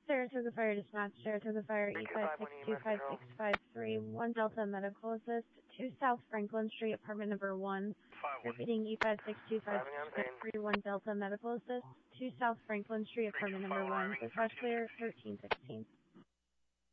Saratoga Fire Dispatch, Saratoga Fire E56256531 1 Delta Medical Assist, 2 South Franklin Street, apartment number 1. Repeating E562561 Delta Medical Assist, 2 South Franklin Street, apartment number 1. Dispatch clear, 1316.